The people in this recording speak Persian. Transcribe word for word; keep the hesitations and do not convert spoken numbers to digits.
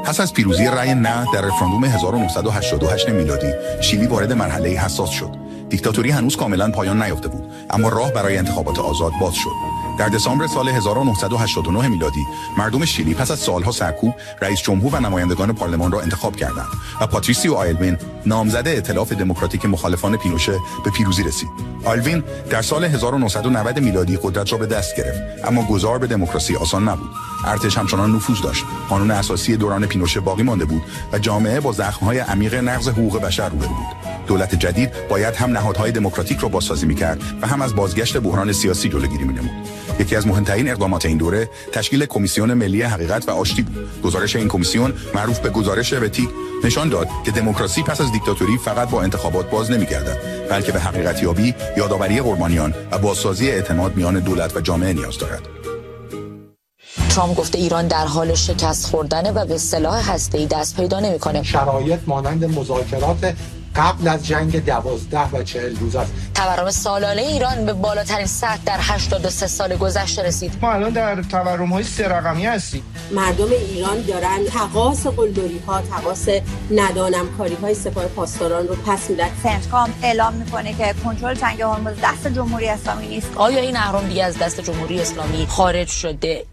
پس از پیروزی رأی نه در رفراندوم هزار و نهصد و هشتاد و هشت میلادی، شیلی وارد مرحله حساس شد. دیکتاتوری هنوز کاملا پایان نیافته بود، اما راه برای انتخابات آزاد باز شد. در دسامبر سال هزار و نهصد و هشتاد و نه میلادی، مردم شیلی پس از سالها سرکوب، رئیس جمهور و نمایندگان پارلمان را انتخاب کردند و پاتریسیو آلوین، نامزد ائتلاف دموکراتیک مخالفان پینوشه، به پیروزی رسید. آلوین در سال هزار و نهصد و نود میلادی قدرت را به دست گرفت، اما گذار به دموکراسی آسان نبود. ارتش همچنان نفوذ داشت، قانون اساسی دوران پینوشه باقی مانده بود و جامعه با زخم‌های عمیق نقض حقوق بشر روبرو بود. دولت جدید باید هم نهادهای دموکراتیک را بازسازی می‌کرد و هم از بازگشت بحران سیاسی جلوگیری می‌نمود. یکی از مهمترین اقدامات این دوره تشکیل کمیسیون ملی حقیقت و آشتی بود. گزارش این کمیسیون، معروف به گزارش وتیک، نشان داد که دموکراسی پس از دیکتاتوری فقط با انتخابات باز نمی‌گردد، بلکه به حقیقت‌یابی، یادآوری قربانیان و بازسازی اعتماد میان دولت و جامعه نیاز دارد. ترامپ گفته ایران در حال شکست خوردن و به سلاح هسته‌ای دست پیدا نمی‌کنه. شرایط مانند مذاکرات قبل از جنگ دوازده و چهل روز است. تورم سالانه ایران به بالاترین سطح در هشتاد و سه سال گذشته رسید. ما الان در تورم‌های سه رقمی هستیم. مردم ایران دارن تقاص قلدری‌ها، تقاص ندانمکاری‌های سپاه پاسداران رو پس میدن. سنتکام اعلام میکنه که کنترل تنگه هرمز دست جمهوری اسلامی نیست. آیا این اهرام دیگه از دست جمهوری اسلامی خارج شده؟